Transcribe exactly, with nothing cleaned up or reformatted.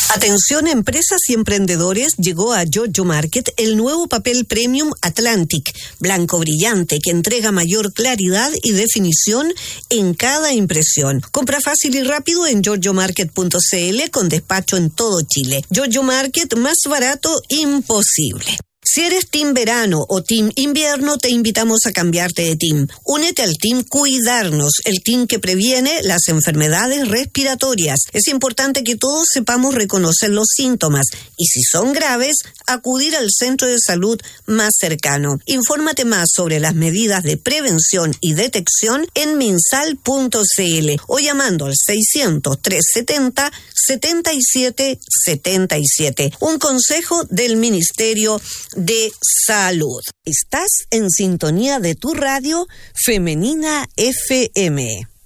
Atención empresas y emprendedores, llegó a Giorgio Market el nuevo papel premium Atlantic, blanco brillante que entrega mayor claridad y definición en cada impresión. Compra fácil y rápido en giorgio market punto c l con despacho en todo Chile. Giorgio Market, más barato imposible. Si eres team verano o team invierno, te invitamos a cambiarte de team. Únete al team Cuidarnos, el team que previene las enfermedades respiratorias. Es importante que todos sepamos reconocer los síntomas y, si son graves, acudir al centro de salud más cercano. Infórmate más sobre las medidas de prevención y detección en minsal punto c l o llamando al seiscientos, trescientos setenta, setenta y siete setenta y siete. Un consejo del Ministerio de Salud. Estás en sintonía de tu radio Femenina F M.